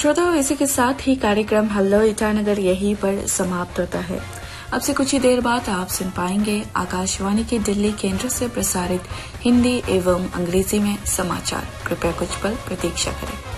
श्रोताओं, इसी के साथ ही कार्यक्रम हेलो ईटानगर यहीं पर समाप्त होता है। अब से कुछ ही देर बाद आप सुन पाएंगे आकाशवाणी के दिल्ली केंद्र से प्रसारित हिंदी एवं अंग्रेजी में समाचार। कृपया कुछ पल प्रतीक्षा करें।